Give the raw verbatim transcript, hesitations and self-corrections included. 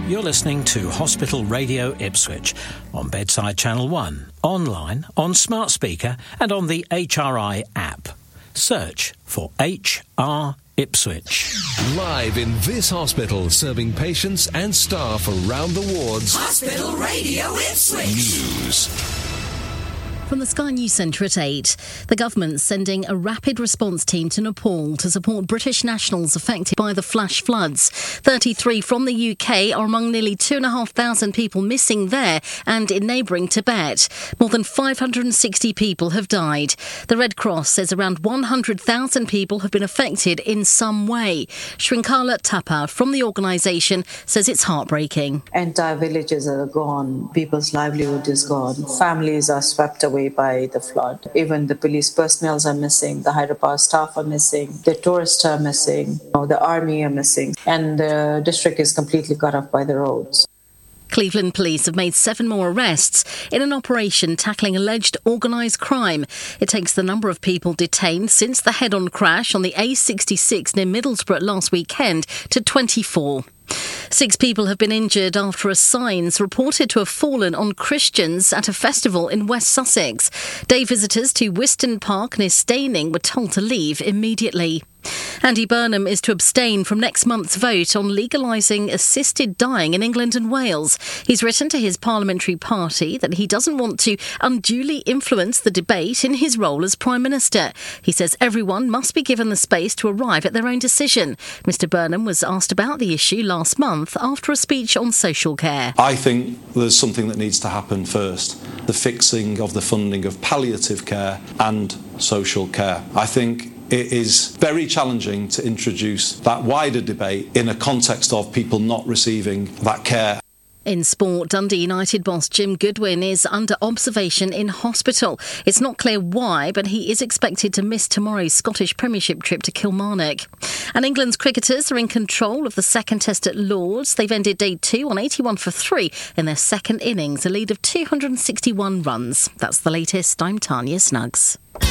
You're listening to Hospital Radio Ipswich on Bedside Channel one, online, on smart speaker and on the H R I app. Search for H R Ipswich. Live in this hospital, serving patients and staff around the wards. Hospital Radio Ipswich. News. From the Sky News Centre at eight, the government's sending a rapid response team to Nepal to support British nationals affected by the flash floods. thirty-three from the U K are among nearly two thousand five hundred people missing there and in neighbouring Tibet. More than five hundred sixty people have died. The Red Cross says around one hundred thousand people have been affected in some way. Shrinkala Thapa from the organisation says it's heartbreaking. Entire villages are gone. People's livelihood is gone. Families are swept away by the flood. Even the police personnel are missing, the hydropower staff are missing, the tourists are missing, the army are missing, and the district is completely cut off by the roads. Cleveland police have made seven more arrests in an operation tackling alleged organised crime. It takes the number of people detained since the head-on crash on the A sixty-six near Middlesbrough last weekend to twenty-four. Six people have been injured after a sign's reported to have fallen on Christians at a festival in West Sussex. Day visitors to Wiston Park near Staining were told to leave immediately. Andy Burnham is to abstain from next month's vote on legalising assisted dying in England and Wales. He's written to his parliamentary party that he doesn't want to unduly influence the debate in his role as Prime Minister. He says everyone must be given the space to arrive at their own decision. Mister Burnham was asked about the issue last month after a speech on social care. I think there's something that needs to happen first, the fixing of the funding of palliative care and social care. I think it is very challenging to introduce that wider debate in a context of people not receiving that care. In sport, Dundee United boss Jim Goodwin is under observation in hospital. It's not clear why, but he is expected to miss tomorrow's Scottish Premiership trip to Kilmarnock. And England's cricketers are in control of the second test at Lords. They've ended day two on eighty-one for three in their second innings, a lead of two hundred sixty-one runs. That's the latest. I'm Tanya Snuggs.